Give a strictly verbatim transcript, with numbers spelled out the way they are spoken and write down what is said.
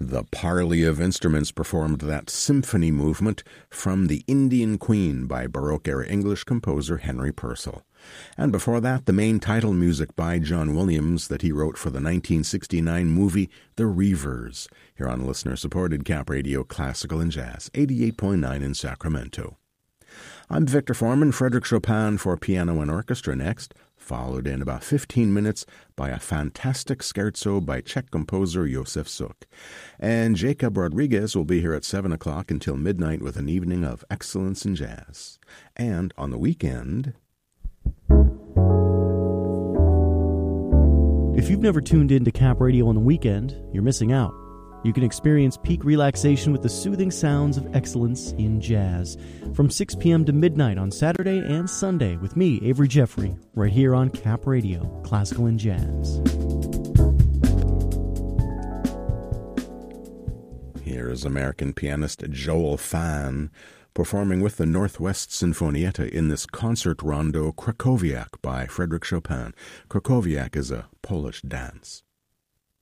The parley of instruments performed that symphony movement from The Indian Queen by Baroque-era English composer Henry Purcell. And before that, the main title music by John Williams that he wrote for the nineteen sixty-nine movie The Reivers, here on listener-supported Cap Radio Classical and Jazz, eighty-eight point nine in Sacramento. I'm Victor Foreman, Frédéric Chopin for piano and orchestra next, followed in about fifteen minutes by a fantastic scherzo by Czech composer Josef Suk. And Jacob Rodriguez will be here at seven o'clock until midnight with an evening of excellence in jazz. And on the weekend... If you've never tuned in to Cap Radio on the weekend, you're missing out. You can experience peak relaxation with the soothing sounds of excellence in jazz from six p.m. to midnight on Saturday and Sunday with me, Avery Jeffrey, right here on Cap Radio, Classical and Jazz. Here is American pianist Joel Fan performing with the Northwest Sinfonietta in this concert rondo Krakowiak by Frédéric Chopin. Krakowiak is a Polish dance.